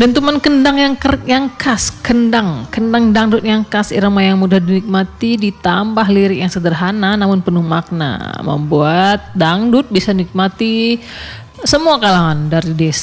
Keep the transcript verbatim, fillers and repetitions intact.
Dentuman kendang yang ker- yang khas, kendang, kendang dangdut yang khas, irama yang mudah dinikmati ditambah lirik yang sederhana namun penuh makna, membuat dangdut bisa dinikmati semua kalangan dari desa